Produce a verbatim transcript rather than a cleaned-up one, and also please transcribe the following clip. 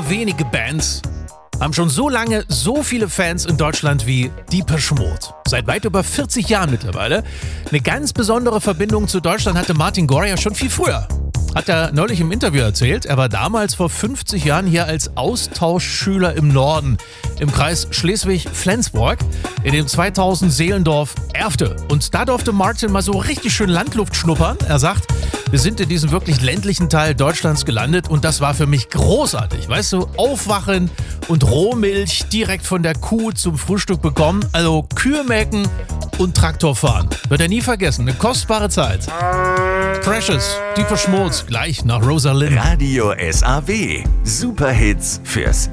Nur wenige Bands haben schon so lange so viele Fans in Deutschland wie Depeche Mode. Seit weit über vierzig Jahren mittlerweile. Eine ganz besondere Verbindung zu Deutschland hatte Martin Gore ja schon viel früher. Hat er neulich im Interview erzählt. Er war damals vor fünfzig Jahren hier als Austauschschüler im Norden, im Kreis Schleswig-Flensburg, in dem zweitausend Seelendorf Erfte. Und da durfte Martin mal so richtig schön Landluft schnuppern. Er sagt, wir sind in diesem wirklich ländlichen Teil Deutschlands gelandet und das war für mich großartig. Weißt du, aufwachen und Rohmilch direkt von der Kuh zum Frühstück bekommen. Also Kühe melken und Traktor fahren. Wird er nie vergessen. Eine kostbare Zeit. Precious, Deeper Schmutz, gleich nach Rosalind. Radio S A W. Superhits fürs